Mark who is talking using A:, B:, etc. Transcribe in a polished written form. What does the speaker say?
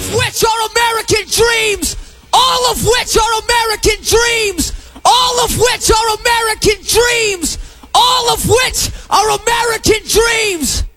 A: of which are American dreams. All of which are American dreams. All of which are American dreams. All of which are American dreams.